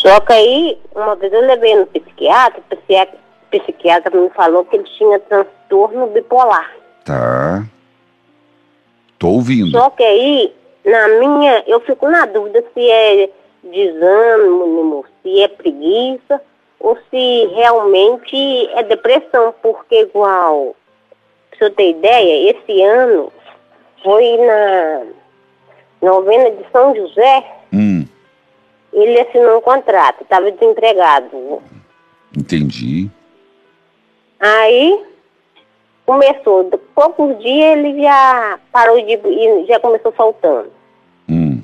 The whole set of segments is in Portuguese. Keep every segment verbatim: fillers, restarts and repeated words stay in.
Só que aí, uma vez eu levei no psiquiatra, o psiquiatra, o psiquiatra me falou que ele tinha transtorno bipolar. Tá. Tô ouvindo. Só que aí, na minha, eu fico na dúvida se é desânimo, se é preguiça, ou se realmente é depressão, porque igual, pra você ter ideia, esse ano foi na novena de São José, Hum. ele assinou um contrato, estava desempregado. Entendi. Aí começou, de poucos dias ele já parou de ir, já começou faltando. Hum.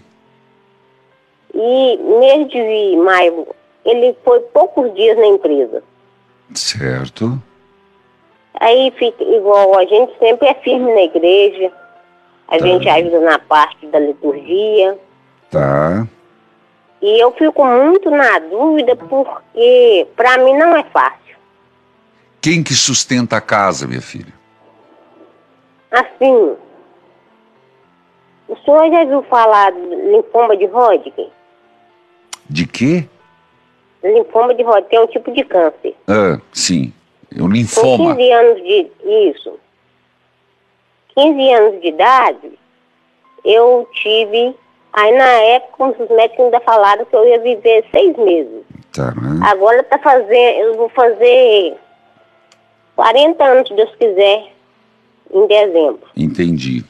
E mês de maio, ele foi poucos dias na empresa. Certo. Aí fica igual, a gente sempre é firme na igreja, a Tá. gente ajuda na parte da liturgia. Tá. E eu fico muito na dúvida porque para mim não é fácil. Quem que sustenta a casa, minha filha? Assim, o senhor já viu falar de linfoma de Hodgkin? De quê? Linfoma de Hodgkin é um tipo de câncer. Ah, sim. É um Com linfoma. quinze anos de... Isso. quinze anos de idade, eu tive... Aí na época, os médicos ainda falaram que eu ia viver seis meses. Tá. Agora tá fazendo... Eu vou fazer quarenta anos, se Deus quiser, em dezembro. Entendi.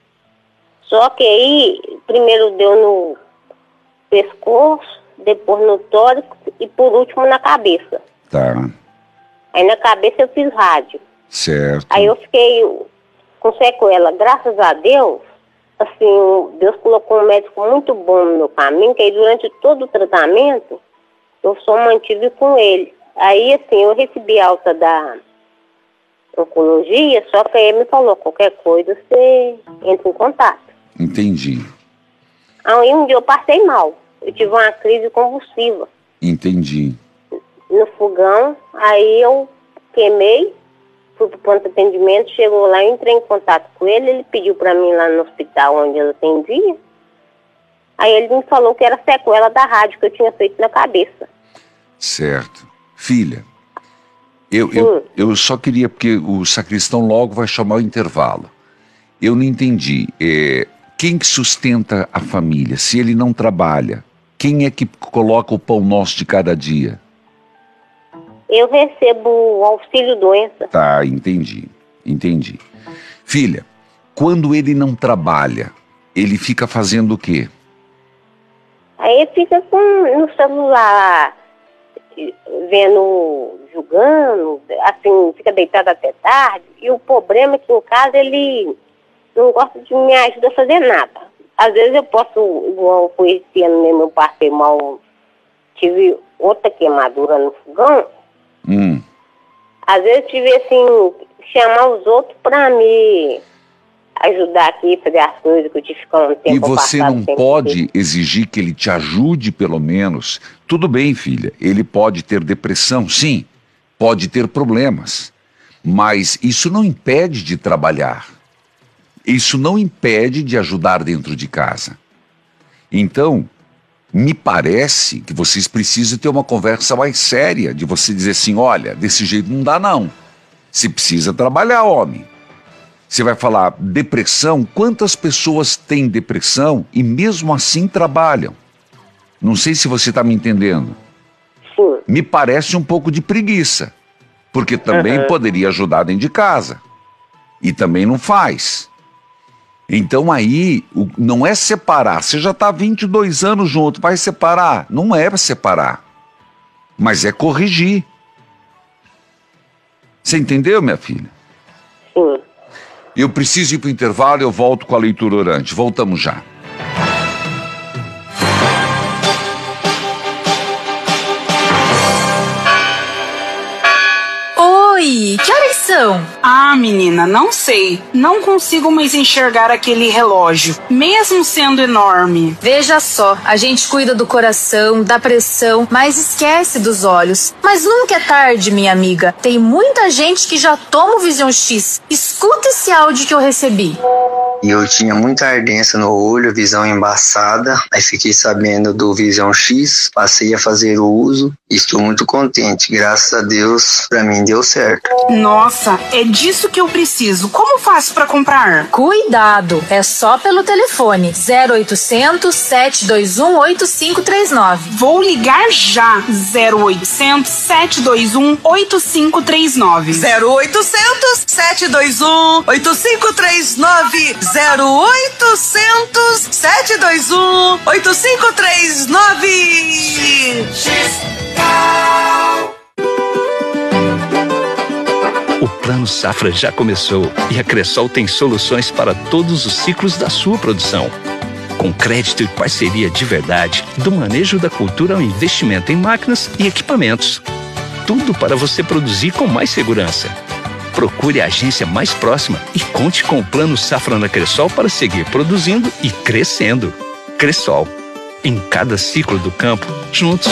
Só que aí, primeiro deu no pescoço, depois no tórax e por último na cabeça. Tá. Aí na cabeça eu fiz rádio. Certo. Aí eu fiquei com sequela. Graças a Deus, assim, Deus colocou um médico muito bom no meu caminho, que aí durante todo o tratamento, eu só mantive com ele. Aí, assim, eu recebi alta da oncologia, só que aí ele me falou, qualquer coisa você entra em contato. Entendi. Aí um dia eu passei mal. Eu tive uma crise convulsiva Entendi. no fogão, aí eu queimei, fui pro ponto de atendimento, chegou lá, eu entrei em contato com ele, ele pediu para mim lá no hospital onde eu atendia. Aí ele me falou que era sequela da rádio que eu tinha feito na cabeça. Certo. Filha, eu, eu, eu só queria, porque o sacristão logo vai chamar o intervalo. Eu não entendi. É, quem que sustenta a família? Se ele não trabalha, quem é que coloca o pão nosso de cada dia? Eu recebo auxílio doença. Tá, entendi. Entendi. Filha, quando ele não trabalha, ele fica fazendo o quê? Aí ele fica com, no celular, vendo, julgando, assim, fica deitado até tarde. E o problema é que em casa ele não gosta de me ajudar a fazer nada. Às vezes eu posso, igual foi esse ano mesmo, eu passei mal, tive outra queimadura no fogão. Hum. Às vezes eu tive assim, chamar os outros pra me ajudar aqui, fazer as coisas que eu tive que ficar um tempo. E você passado não sem pode fazer. exigir que ele te ajude, pelo menos? Tudo bem, filha, ele pode ter depressão, sim, pode ter problemas, mas isso não impede de trabalhar. Isso não impede de ajudar dentro de casa. Então, me parece que vocês precisam ter uma conversa mais séria, de você dizer assim, olha, desse jeito não dá não. Você precisa trabalhar, homem. Você vai falar, depressão, quantas pessoas têm depressão e mesmo assim trabalham? Não sei se você está me entendendo. Sim. Me parece um pouco de preguiça, porque também Uhum. poderia ajudar dentro de casa. E também não faz. Então aí, o- não é separar. Você já está há vinte e dois anos junto, vai separar? Não é separar, mas é corrigir. Você entendeu, minha filha? Sim. Eu preciso ir para o intervalo, eu volto com a leitura orante. Voltamos já. Oi, que horas são? Ah, menina, não sei. Não consigo mais enxergar aquele relógio, mesmo sendo enorme. Veja só, a gente cuida do coração, da pressão, mas esquece dos olhos. Mas nunca é tarde, minha amiga. Tem muita gente que já toma o Vision X. Escuta esse áudio que eu recebi. E eu tinha muita ardência no olho, visão embaçada. Aí fiquei sabendo do Vision X, passei a fazer o uso e estou muito contente. Graças a Deus, pra mim deu certo. Nossa, é disso que eu preciso. Como faço pra comprar? Cuidado, é só pelo telefone zero oitocentos, sete dois um, oito cinco três nove. Vou ligar já. zero oitocentos, sete dois um, oito cinco três nove. zero oitocentos, sete dois um, oito cinco três nove. zero oitocentos, sete dois um, oito cinco três nove. O Plano Safra já começou e a Cressol tem soluções para todos os ciclos da sua produção. Com crédito e parceria de verdade, do manejo da cultura ao investimento em máquinas e equipamentos. Tudo para você produzir com mais segurança. Procure a agência mais próxima e conte com o Plano Safra na Cressol para seguir produzindo e crescendo. Cressol, em cada ciclo do campo, juntos.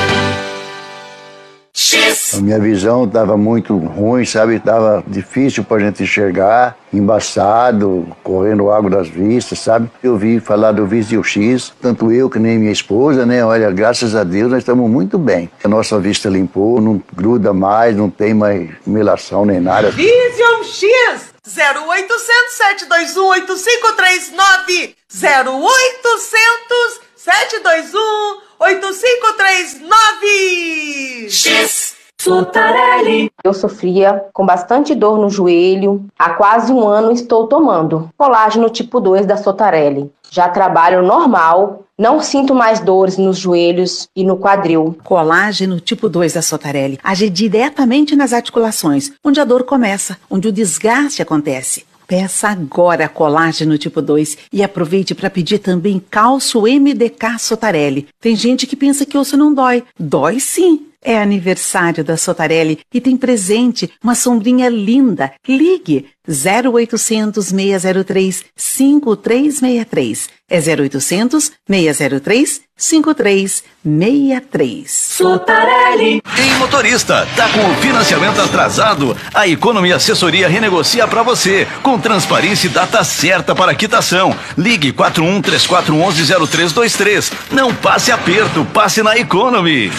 A minha visão estava muito ruim, sabe? Estava difícil para a gente enxergar, embaçado, correndo água das vistas, sabe? Eu vi falar do Vision X, tanto eu que nem minha esposa, né? Olha, graças a Deus nós estamos muito bem. A nossa vista limpou, não gruda mais, não tem mais melação nem nada. Vision X, zero oitocentos, sete dois um, oito cinco três nove. zero oitocentos, sete dois um, oito cinco três nove. X. Sotarelli. Eu sofria com bastante dor no joelho. Há quase um ano estou tomando colágeno tipo dois da Sotarelli. Já trabalho normal, não sinto mais dores nos joelhos e no quadril. Colágeno tipo dois da Sotarelli age diretamente nas articulações, onde a dor começa, onde o desgaste acontece. Peça agora colágeno tipo dois e aproveite para pedir também cálcio M D K Sotarelli. Tem gente que pensa que osso não dói. Dói sim. É aniversário da Sotarelli e tem presente, uma sombrinha linda. Ligue zero oitocentos, seis zero três, cinco três seis três. É zero oitocentos, seis zero três, cinco três seis três. Sotarelli. Ei, motorista, tá com o financiamento atrasado? A Economy Assessoria renegocia para você, com transparência e data certa para quitação. Ligue quatro um três quatro um um zero três dois três. Não passe aperto, passe na Economy.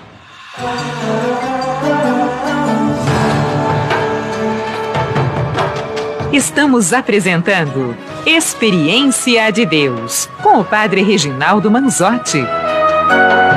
Estamos apresentando Experiência de Deus, com o Padre Reginaldo Manzotti.